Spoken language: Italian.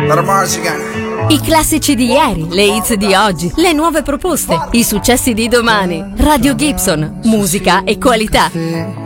per musica. I classici di ieri, le hits di oggi, le nuove proposte, i successi di domani. Radio Gibson, musica e qualità.